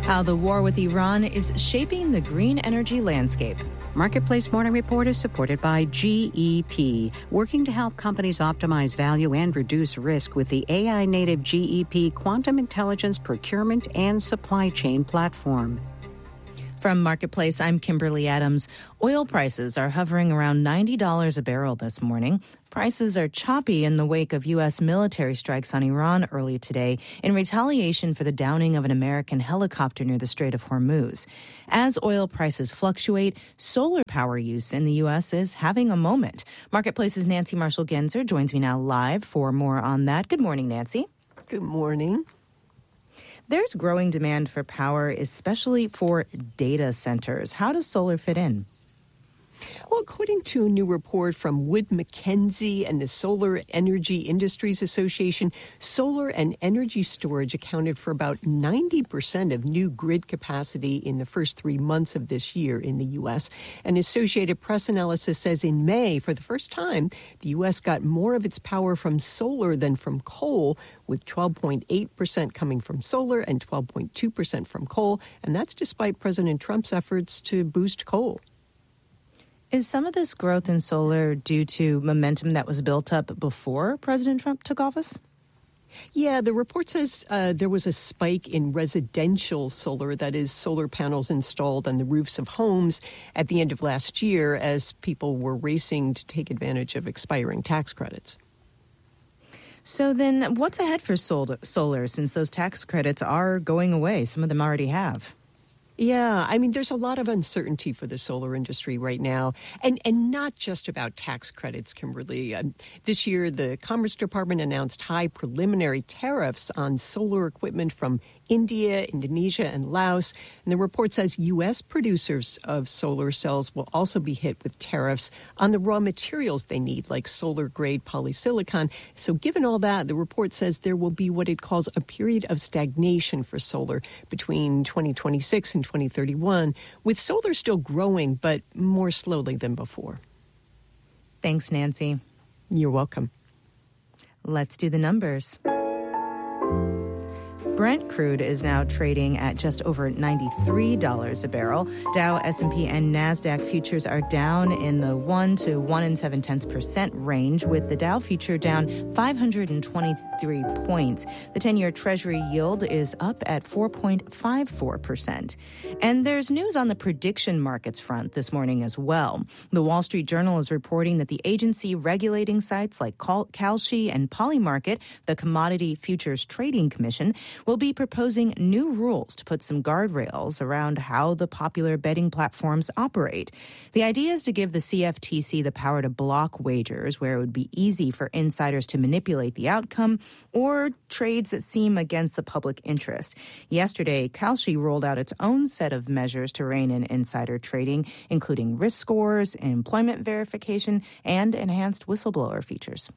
How the war with Iran is shaping the green energy landscape. Marketplace Morning Report is supported by GEP, working to help companies optimize value and reduce risk with the AI-native GEP Quantum Intelligence Procurement and Supply Chain Platform. From Marketplace, I'm Kimberly Adams. Oil prices are hovering around $90 a barrel this morning. Prices are choppy in the wake of U.S. military strikes on Iran early today in retaliation for the downing of an American helicopter near the Strait of Hormuz. As oil prices fluctuate, solar power use in the U.S. is having a moment. Marketplace's Nancy Marshall-Genzer joins me now live for more on that. Good morning, Nancy. Good morning. There's growing demand for power, especially for data centers. How does solar fit in? Well, according to a new report from Wood Mackenzie and the Solar Energy Industries Association, solar and energy storage accounted for about 90% of new grid capacity in the first 3 months of this year in the U.S. An Associated Press analysis says in May, for the first time, the U.S. got more of its power from solar than from coal, with 12.8% coming from solar and 12.2% from coal. And that's despite President Trump's efforts to boost coal. Is some of this growth in solar due to momentum that was built up before President Trump took office? Yeah, the report says there was a spike in residential solar, that is, solar panels installed on the roofs of homes at the end of last year as people were racing to take advantage of expiring tax credits. So then what's ahead for solar since those tax credits are going away? Some of them already have. Yeah, I mean, there's a lot of uncertainty for the solar industry right now, and not just about tax credits, Kimberly. This year, the Commerce Department announced high preliminary tariffs on solar equipment from India, Indonesia, and Laos. And the report says U.S. producers of solar cells will also be hit with tariffs on the raw materials they need, like solar-grade polysilicon. So given all that, the report says there will be what it calls a period of stagnation for solar between 2026 and 2031, with solar still growing, but more slowly than before. Thanks, Nancy. You're welcome. Let's do the numbers. Brent crude is now trading at just over $93 a barrel. Dow, S&P, and NASDAQ futures are down in the 1 to 1.7% range, with the Dow future down 523 points. The 10-year Treasury yield is up at 4.54%. And there's news on the prediction markets front this morning as well. The Wall Street Journal is reporting that the agency regulating sites like Kalshi and Polymarket, the Commodity Futures Trading Commission, will be proposing new rules to put some guardrails around how the popular betting platforms operate. The idea is to give the CFTC the power to block wagers where it would be easy for insiders to manipulate the outcome or trades that seem against the public interest. Yesterday, Kalshi rolled out its own set of measures to rein in insider trading, including risk scores, employment verification, and enhanced whistleblower features.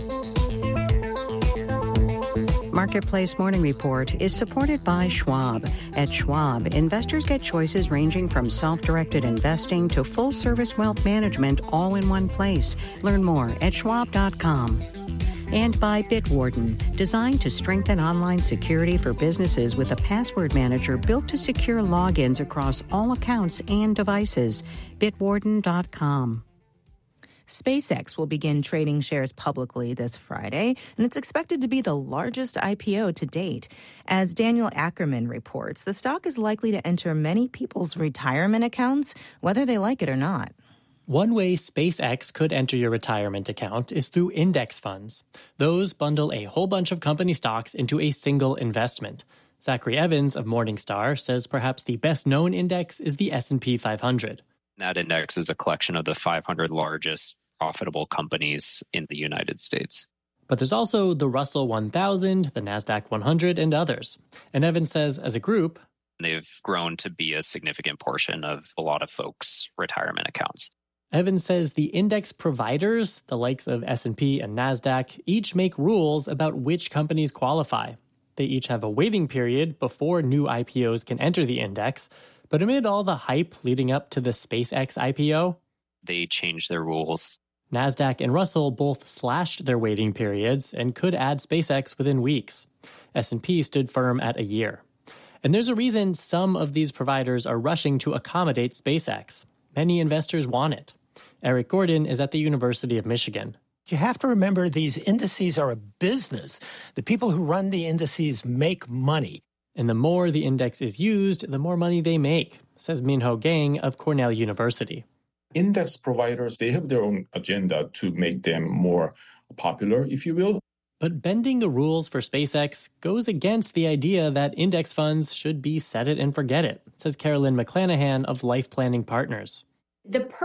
Marketplace Morning Report is supported by Schwab. At Schwab, investors get choices ranging from self-directed investing to full-service wealth management all in one place. Learn more at schwab.com. And by Bitwarden, designed to strengthen online security for businesses with a password manager built to secure logins across all accounts and devices. Bitwarden.com. SpaceX will begin trading shares publicly this Friday, and it's expected to be the largest IPO to date. As Daniel Ackerman reports, the stock is likely to enter many people's retirement accounts, whether they like it or not. One way SpaceX could enter your retirement account is through index funds. Those bundle a whole bunch of company stocks into a single investment. Zachary Evans of Morningstar says perhaps the best-known index is the S&P 500. That index is a collection of the 500 largest profitable companies in the United States. But there's also the Russell 1000, the NASDAQ 100, and others. And Evans says, as a group, they've grown to be a significant portion of a lot of folks' retirement accounts. Evans says the index providers, the likes of S&P and NASDAQ, each make rules about which companies qualify. They each have a waiting period before new IPOs can enter the index. But amid all the hype leading up to the SpaceX IPO, they changed their rules. NASDAQ and Russell both slashed their waiting periods and could add SpaceX within weeks. S&P stood firm at a year. And there's a reason some of these providers are rushing to accommodate SpaceX. Many investors want it. Eric Gordon is at the University of Michigan. You have to remember these indices are a business. The people who run the indices make money. And the more the index is used, the more money they make, says Minho Gang of Cornell University. Index providers, they have their own agenda to make them more popular, if you will. But bending the rules for SpaceX goes against the idea that index funds should be set it and forget it, says Carolyn McClanahan of Life Planning Partners. The